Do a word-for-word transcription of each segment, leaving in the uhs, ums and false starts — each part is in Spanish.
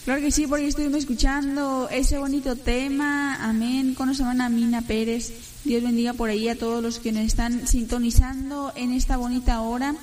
Claro que sí, por ahí estuvimos escuchando ese bonito tema. Amén. Con nuestra hermana Mina Pérez. Dios bendiga por ahí a todos los que nos están sintonizando en esta bonita hora.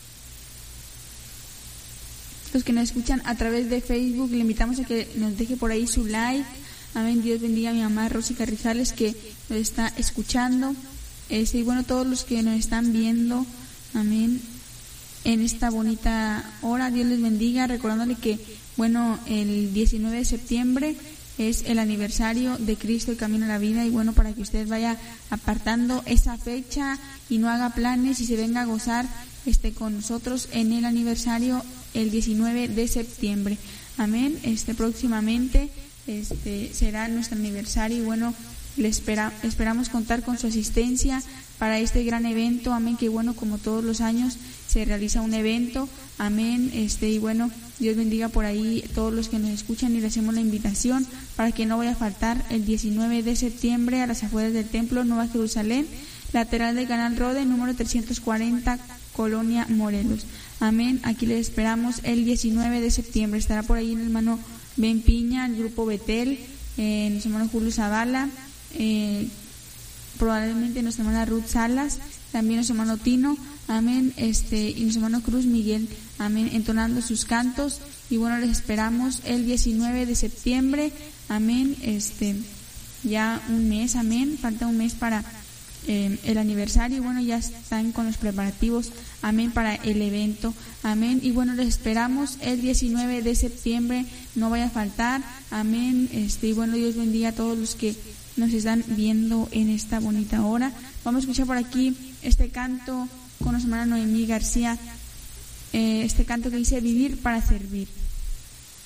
Los que nos escuchan a través de Facebook, le invitamos a que nos deje por ahí su like. Amén. Dios bendiga a mi mamá Rosy Carrizales, que nos está escuchando. Este, y bueno, todos los que nos están viendo. Amén. En esta bonita hora, Dios les bendiga, recordándole que, bueno, el diecinueve de septiembre es el aniversario de Cristo, el Camino a la Vida, y bueno, para que usted vaya apartando esa fecha y no haga planes y se venga a gozar este con nosotros en el aniversario el diecinueve de septiembre. Amén. Este próximamente este será nuestro aniversario y bueno, le espera, esperamos contar con su asistencia para este gran evento. Amén. Que bueno, como todos los años se realiza un evento. Amén. Este y bueno, Dios bendiga por ahí todos los que nos escuchan y le hacemos la invitación para que no vaya a faltar el diecinueve de septiembre a las afueras del Templo Nueva Jerusalén, lateral del Canal Rode, número trescientos cuarenta, Colonia Morelos. Amén. Aquí les esperamos el diecinueve de septiembre. Estará por ahí el hermano Ben Piña, el grupo Betel, eh, nuestro hermano Julio Zavala, eh, probablemente nuestra hermana Ruth Salas, también nuestro hermano Tino, amén, este, y nuestro hermano Cruz Miguel, amén, entonando sus cantos. Y bueno, les esperamos el diecinueve de septiembre, amén, este, ya un mes, amén, falta un mes para eh, el aniversario, y bueno, ya están con los preparativos, amén, para el evento, amén, y bueno, les esperamos el diecinueve de septiembre, no vaya a faltar, amén, este, y bueno, Dios bendiga a todos los que nos están viendo en esta bonita hora. Vamos a escuchar por aquí este canto con nuestra hermana Noemí García, eh, este canto que dice: vivir para servir.